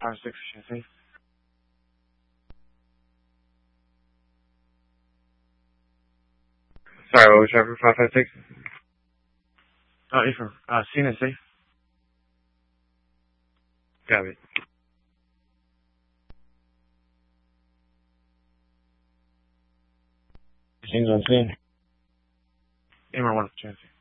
5-6, Chelsea. Sorry, what was your 5-5-6? Oh, Ephraim. Scene and safe. Got it. Scene's on scene. Aimar 1 for Chelsea.